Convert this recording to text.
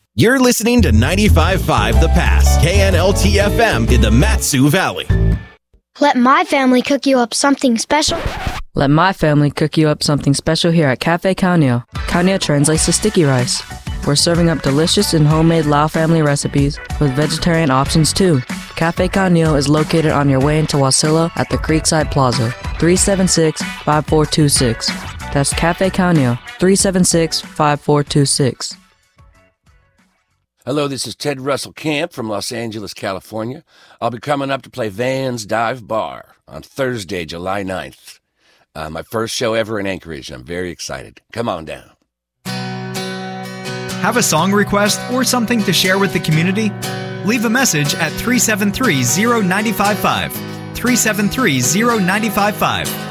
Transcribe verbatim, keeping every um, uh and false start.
You're listening to ninety-five point five The Pass, K N L T F M in the Mat-Su Valley. Let my family cook you up something special. Let my family cook you up something special here at Cafe Kaunio. Kaunio translates to sticky rice. We're serving up delicious and homemade Lao family recipes with vegetarian options too. Cafe Kaunio is located on your way into Wasilla at the Creekside Plaza, three seven six, five four two six. That's Cafe Kaunio, three seven six, five four two six. Hello, this is Ted Russell Camp from Los Angeles, California. I'll be coming up to play Van's Dive Bar on Thursday, July ninth. Uh, my first show ever in Anchorage. I'm very excited. Come on down. Have a song request or something to share with the community? Leave a message at three seven three, zero nine five five, three seven three, zero nine five five.